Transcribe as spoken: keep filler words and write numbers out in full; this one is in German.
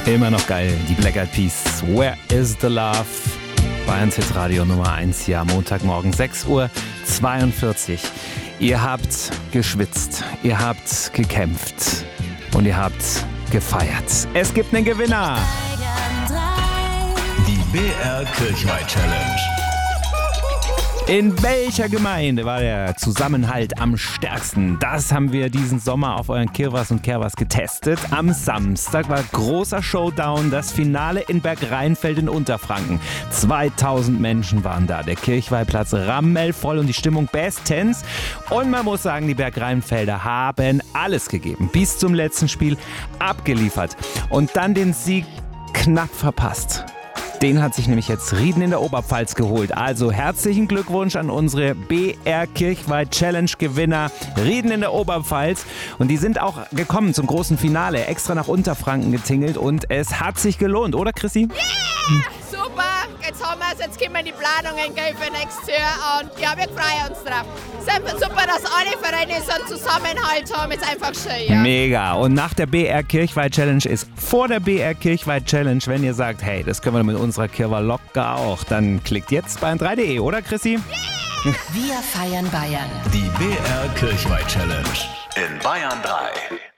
Immer noch geil, die Black Eyed Peas. Where is the love? Bayerns Hitradio Nummer eins hier am Montagmorgen, sechs Uhr zweiundvierzig. Ihr habt geschwitzt, ihr habt gekämpft und ihr habt gefeiert. Es gibt einen Gewinner. Die B R Kirchweih Challenge. In welcher Gemeinde war der Zusammenhalt am stärksten? Das haben wir diesen Sommer auf euren Kirwas und Kerwas getestet. Am Samstag war großer Showdown, das Finale in Bergrheinfeld in Unterfranken. zweitausend Menschen waren da. Der Kirchweihplatz rammelvoll und die Stimmung bestens. Und man muss sagen, die Bergrheinfelder haben alles gegeben. Bis zum letzten Spiel abgeliefert. Und dann den Sieg knapp verpasst. Den hat sich nämlich jetzt Rieden in der Oberpfalz geholt. Also herzlichen Glückwunsch an unsere B R Kirchweih Challenge Gewinner Rieden in der Oberpfalz. Und die sind auch gekommen zum großen Finale, extra nach Unterfranken getingelt und es hat sich gelohnt, oder Chrissy? Yeah! Super, jetzt haben wir es, jetzt kommen die Planungen gell, für nächstes Jahr und ja, wir freuen uns drauf. Es ist einfach super, dass alle Vereine so einen Zusammenhalt haben, ist einfach schön. Ja. Mega. Und nach der B R Kirchweih Challenge ist vor der B R Kirchweih Challenge, wenn ihr sagt, hey, das können wir mit unserer Kirwa locker auch, dann klickt jetzt bayern drei punkt de, oder Chrissy? Yeah! Wir feiern Bayern. Die B R Kirchweih Challenge in Bayern drei.